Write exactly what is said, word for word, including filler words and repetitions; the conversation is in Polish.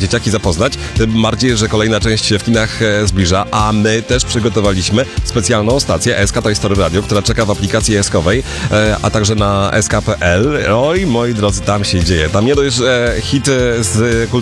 dzieciaki zapoznać. Tym bardziej, że kolejna część się w kinach e, zbliża, a my też przygotowaliśmy specjalną stację S K Toy Story Radio, która czeka w aplikacji eskowej, e, a także na S K kropka P L. Oj, moi drodzy, tam się dzieje. Tam nie dość, że hity z